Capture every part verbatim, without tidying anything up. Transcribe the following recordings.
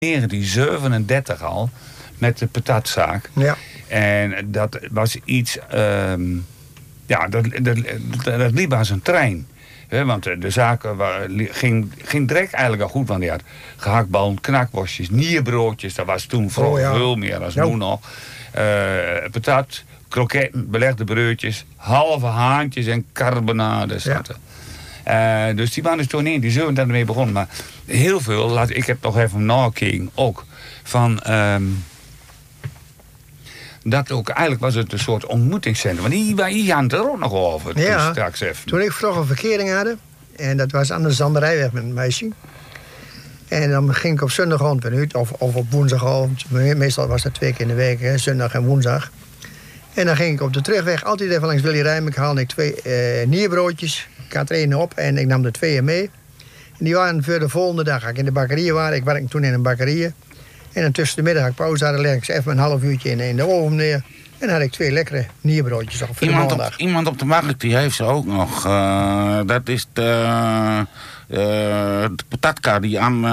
negentien zevenendertig al met de patatzaak. Ja. En dat was iets... Um, ja, dat, dat, dat, dat liep als een trein. He, want de zaak ging, ging direct eigenlijk al goed. Want die had gehaktbal, knakworstjes, nierbroodjes. Dat was toen vooral oh, ja. veel meer dan ja. nu nog. Uh, patat, kroketten, belegde broodjes, halve haantjes en carbonade zaten. Ja. Uh, dus die waren dus toen in, die zullen daarmee begonnen. Maar heel veel, laat, ik heb nog even nakeken ook, van... Um, dat ook, eigenlijk was het een soort ontmoetingscentrum. Want hier, hier gaan het er ook nog over. Ja, toen, straks even. Toen ik vroeg een verkering hadden. En dat was aan de Zanderijweg met een meisje. En dan ging ik op zondag rond bij u, of, of op woensdagavond. Meestal was dat twee keer in de week, hè, zondag en woensdag. En dan ging ik op de terugweg altijd even langs Willy Rijmek. Haalde ik twee eh, nierbroodjes. Ik had er één op en ik nam er twee mee. En die waren voor de volgende dag. Als ik in de bakkerij was, ik werkte toen in een bakkerij. En dan tussen de middag had ik pauze had, leg ik ze even een half uurtje in, in de oven neer. En dan had ik twee lekkere nierbroodjes op voor iemand de op, maandag. iemand op de markt die heeft ze ook nog. Uh, dat is de, uh, de patatkar die aan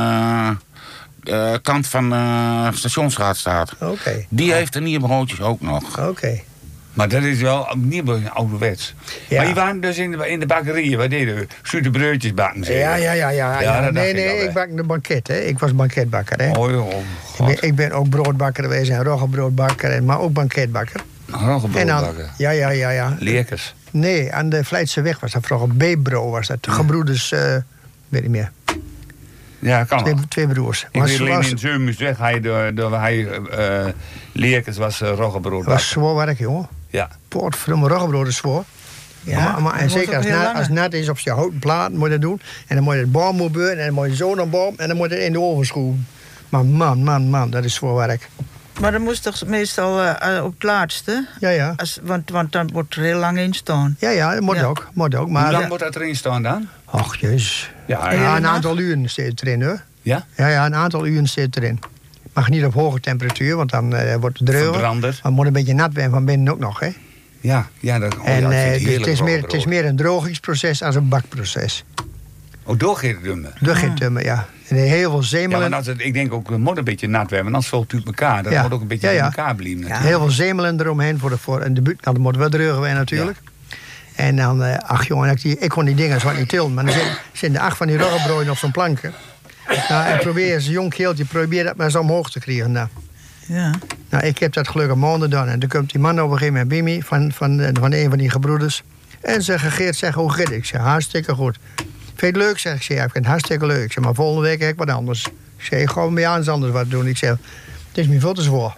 de uh, uh, kant van de stationsstraat staat. Oké. Okay. Die heeft de nierbroodjes ook nog. Oké. Okay. Maar dat is wel niet ouderwets. Ja. Maar die waren dus in de, in de bakkerieën. Waar deden we? Zoete broodjes bakken. Zeker? Ja, ja, ja. ja, ja. ja nee, nee, ik, ik bak een banket. Hè. Ik was banketbakker. Hè. Oh, joh. Ik ben, ik ben ook broodbakker geweest en roggebroodbakker. Maar ook banketbakker. Roggebroodbakker? Ja, ja, ja, ja. Leerkers? Nee, aan de Vlijtse weg was dat vroeger. B-bro was dat. Ja. Gebroeders, uh, weet niet meer. Ja, kan twee, wel. twee broers. Ik weet alleen was... in Zeumusweg, hij, de, de, hij uh, Leerkers was uh, roggebrood. Dat was zwaar werk, jongen. Ja. Poortverdomme roggebrood is zwaar. Ja, maar, maar, en zeker als het nat, als nat is op je houten plaat, moet je dat doen. En dan moet je het boom opbeuren en dan moet je zo naar boom en dan moet je het in de oven schroeven. Maar man, man, man, dat is zwaar werk. Maar dat moest toch meestal uh, op het laatste? Ja, ja. Als, want, want dan wordt er heel lang in staan. Ja, ja, dat moet ja. ook. Moet ook maar, Hoe lang ja. moet dat erin staan dan? Och, jezus. Ja, ja, een aantal uren zit het erin, hoor. Ja? Ja, ja, een aantal uren zit het erin. Mag niet op hoge temperatuur, want dan uh, wordt het dreugen. Verbranderd. Maar het moet een beetje nat zijn van binnen ook nog, hè. Ja, ja, dat, oh, en, ja, uh, het, is meer, het is meer een drogingsproces als een bakproces. Oh, doorgedummen? Doorgedummen, ja. En heel veel zemelen. Ja, maar het, ik denk ook, het moet een beetje nat werden, anders valt het uit elkaar. Dat ja. moet ook een beetje ja, ja. in elkaar blijven. Ja, heel veel zemelen eromheen voor de, voor, en de buitenkant, dat moet wel dreugen wij natuurlijk. Ja. En dan, uh, ach jongen, ik, die, ik kon die dingen zo niet tillen, maar dan zijn de acht van die roggebroden op zo'n planken. Nou, en probeer als een jong keeltje, probeer dat maar zo omhoog te krijgen. Nou. Ja. Nou, ik heb dat gelukkig maanden gedaan. En toen komt die man op een gegeven moment bij me, van, van, van een van die gebroeders. En ze Geert, zeg, hoe gaat het? Ik zeg, hartstikke goed. Vind je het leuk? Zeg ik, zeg, ja, ik vind het hartstikke leuk. Ik zeg, maar volgende week heb ik wat anders. Ik zeg, ik ga met jou eens anders wat doen. Ik zeg, het is me veel te zwaar.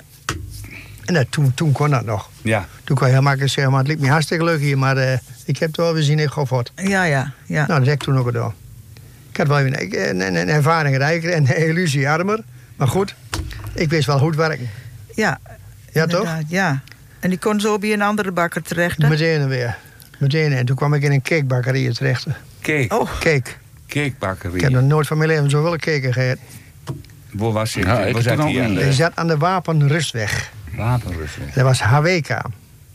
En dat, toen, toen kon dat nog. Ja. Toen kon je heel makkelijk zeggen, maar het liep me hartstikke leuk hier. Maar uh, ik heb het wel weer zien, ik ga voort. Ja, ja, ja. Nou, dat heb ik toen ook gedaan. Ik had wel een, een, een, een ervaring rijker en een illusie armer. Maar goed, ik wist wel goed werken. Ja, ja toch? Ja. En die kon zo bij een andere bakker terecht, hè? Meteen weer. Meteen. En toen kwam ik in een cakebakkerij terecht. Cake? Oh. Cake. Cakebakkerij. Ik heb nog nooit van mijn leven zoveel cake gegeten. Waar was je? Ja, Waar zat hij aan? Hij zat aan de Wapenrustweg. Wapenrustweg. Dat was H W K. H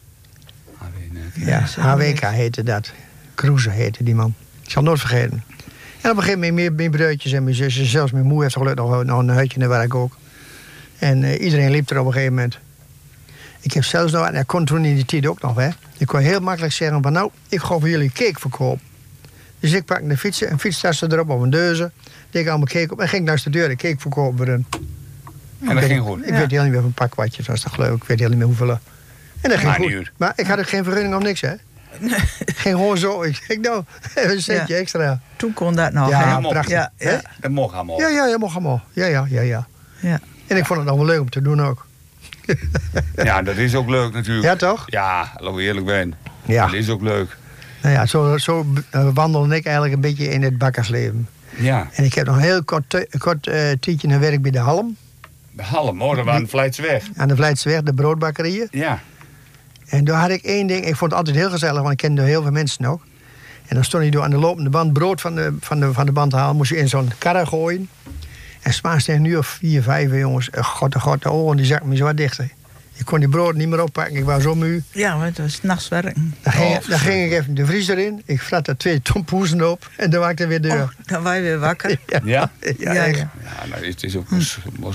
W K. Ja, H W K heette dat. Kroeze heette die man. Ik zal het nooit vergeten. En op een gegeven moment meer, meer broodjes en mijn zusje. Zelfs mijn moeder heeft gelukkig nog, nog een hutje in werk ook. En uh, iedereen liep er op een gegeven moment. Ik heb zelfs nog, en dat kon toen in die tijd ook nog, hè. Ik kon heel makkelijk zeggen van, nou, ik ga voor jullie cake verkopen. Dus ik pakte de fiets, een fietstassen erop op een deuze. Deed ik allemaal cake op en ging naar de deur de cake verkopen voor hun. En dat ging goed? Ik ja. weet heel niet meer van een pak watjes, was dat geloof ik. Ik weet heel niet meer hoeveel. En dat ging goed. Uur. Maar ik had ook geen vergunning of niks, hè. Nee. Ging gewoon zo. Ik denk, nou, een centje ja. extra. Toen kon dat nog. Ja, prachtig. Ja, ja. Dat mocht allemaal. Ja, ja, dat mocht allemaal. Ja, ja, ja, ja. ja. En ik vond het nog wel leuk om te doen ook. Ja, dat is ook leuk natuurlijk. Ja, toch? Ja, laten we eerlijk zijn. Ja. Dat is ook leuk. Nou ja, zo, zo wandelde ik eigenlijk een beetje in het bakkersleven. Ja. En ik heb nog een heel kort, kort uh, tijdje naar werk bij de Halm. De Halm, oh, dat was aan de Vlijtseweg. Aan de Vlijtseweg, de broodbakkerieën. Ja. En daar had ik één ding, ik vond het altijd heel gezellig, want ik kende heel veel mensen ook. En dan stond je door aan de lopende band brood van de, van de, van de band te halen, moest je in zo'n karre gooien. En smaaks tegen nu of vier, vijf jongens, god, god, de oren die zakken me zo wat dichter. Ik kon die brood niet meer oppakken, ik was zo moe. Ja, maar het was nachts werken. Dan ging, Oh, dan ging ik even de vriezer in. Ik frat er twee tompoezen op. En dan was ik er weer deur. Oh, dan was je weer wakker. Ja, Ja? ja, Ja, echt. ja. Ja, nou, het is ook een